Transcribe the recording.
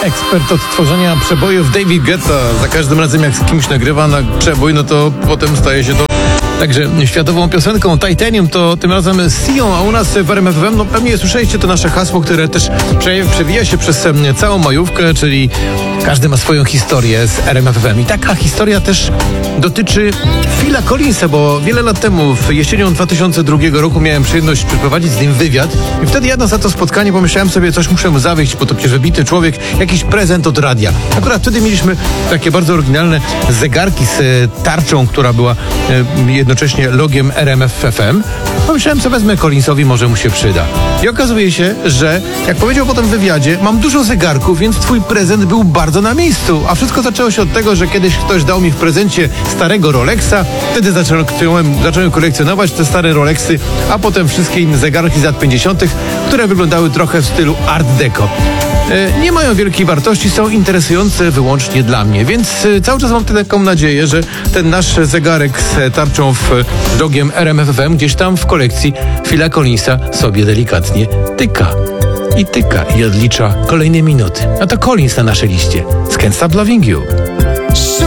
ekspert od tworzenia przebojów David Guetta. Za każdym razem jak z kimś nagrywa na przebój, no to potem staje się to także światową piosenką. Titanium to tym razem z Sion, a u nas w RMF FM, no pewnie słyszeliście to nasze hasło, które też przewija się przez całą majówkę, czyli każdy ma swoją historię z RMF FM. I taka historia też dotyczy Phila Collinsa, bo wiele lat temu, jesienią 2002 roku miałem przyjemność przeprowadzić z nim wywiad i wtedy jadąc na to spotkanie pomyślałem sobie, coś muszę mu zawieźć, bo to przecież wybitny człowiek, jakiś prezent od radia. Akurat wtedy mieliśmy takie bardzo oryginalne zegarki z tarczą, która była jednocześnie logiem RMF FM. Pomyślałem, co wezmę Collinsowi, może mu się przyda. I okazuje się, że jak powiedział potem w wywiadzie, mam dużo zegarków, więc twój prezent był bardzo na miejscu. A wszystko zaczęło się od tego, że kiedyś ktoś dał mi w prezencie starego Rolexa, wtedy zacząłem kolekcjonować te stare Rolexy, a potem wszystkie inne zegarki z lat 50., które wyglądały trochę w stylu Art Deco. Nie mają wielkiej wartości, są interesujące wyłącznie dla mnie, więc cały czas mam taką nadzieję, że ten nasz zegarek z tarczą w logiem RMF FM gdzieś tam w kolekcji Phila Collinsa sobie delikatnie tyka i odlicza kolejne minuty. A to Collins na naszej liście z Can't Stop Loving You.